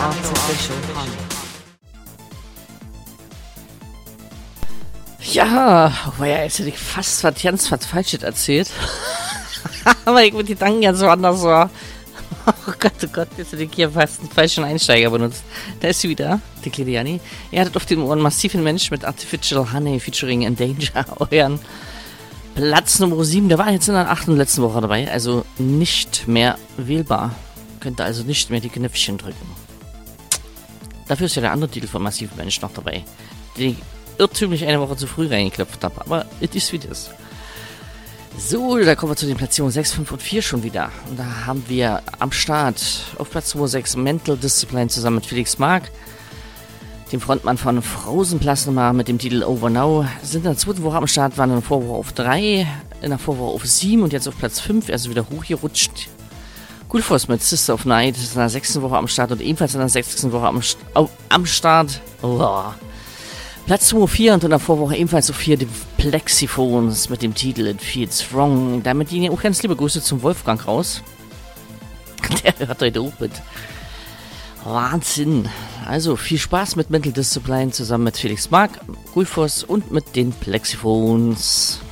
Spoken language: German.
Artificial Honey. Ja, jetzt hätte ich fast was Falsches erzählt. Aber ich mit den Gedanken ganz so anders war. Oh Gott, jetzt hätte ich hier fast einen falschen Einsteiger benutzt. Da ist sie wieder, die kleine Janni. Ihr hattet auf den Ohren massiven Mensch mit Artificial Honey featuring Endanger, euren Platz Nummer 7. Der war jetzt in der 8. letzten Woche dabei, also nicht mehr wählbar. Könnt ihr also nicht mehr die Knöpfchen drücken. Dafür ist ja der andere Titel von Massiven Mensch noch dabei, den ich irrtümlich eine Woche zu früh reingeklopft habe, aber es ist wie das. So, da kommen wir zu den Platzierungen 6, 5 und 4 schon wieder. Und da haben wir am Start auf Platz 2 6 Mental Discipline zusammen mit Felix Mark, dem Frontmann von Frozen Plasma mit dem Titel Over Now. Sind in der zweiten Woche am Start, waren in der Vorwoche auf 3, in der Vorwoche auf 7 und jetzt auf Platz 5, also wieder hochgerutscht. Gulfos mit Sister of Night ist in der 6. Woche am Start und ebenfalls in der 6. Woche am Start. Oh. Platz 2 4 und in der Vorwoche ebenfalls auf 4 die Plexiphones mit dem Titel It Feels Wrong. Damit gehen ja auch ganz liebe Grüße zum Wolfgang raus. Der hört heute auch mit. Wahnsinn. Also viel Spaß mit Mental Discipline zusammen mit Felix Mark, Gulfos und mit den Plexiphones.